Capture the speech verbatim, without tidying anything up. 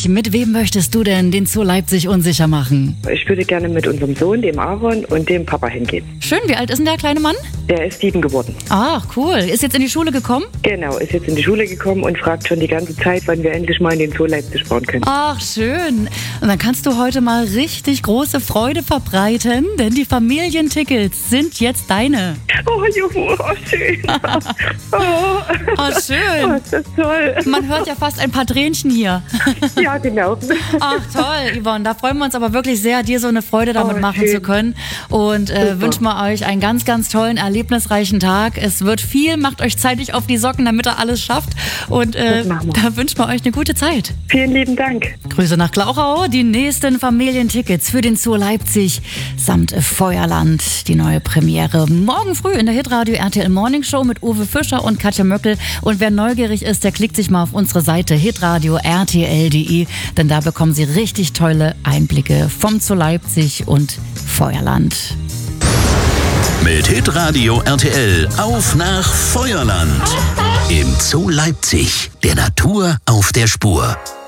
Mit wem möchtest du denn den Zoo Leipzig unsicher machen? Ich würde gerne mit unserem Sohn, dem Aaron, und dem Papa hingehen. Schön, wie alt ist denn der kleine Mann? Der ist sieben geworden. Ach, cool. Ist jetzt in die Schule gekommen? Genau, ist jetzt in die Schule gekommen und fragt schon die ganze Zeit, wann wir endlich mal in den Zoo Leipzig fahren können. Ach, schön. Und dann kannst du heute mal richtig große Freude verbreiten, denn die Familientickets sind jetzt deine. Oh, juhu, oh, schön. Oh, oh schön. Oh, ist das toll. Man hört ja fast ein paar Tränchen hier. Ja, genau. Ach, toll, Yvonne. Da freuen wir uns aber wirklich sehr, dir so eine Freude damit Oh, machen schön. zu können. Und äh, wünschen wir euch einen ganz, ganz tollen, erlebnisreichen Tag. Es wird viel. Macht euch zeitig auf die Socken, damit ihr alles schafft. Und äh, Das machen wir. da wünschen wir euch eine gute Zeit. Vielen lieben Dank. Grüße nach Glauchau. Die nächsten Familientickets für den Zoo Leipzig samt Feuerland. Die neue Premiere morgen früh in der Hitradio R T L Morning Show mit Uwe Fischer und Katja Möckel. Und wer neugierig ist, der klickt sich mal auf unsere Seite hitradio punkt r t l punkt d e, denn da bekommen Sie richtig tolle Einblicke vom Zoo Leipzig und Feuerland. Mit Hitradio R T L auf nach Feuerland. Im Zoo Leipzig, der Natur auf der Spur.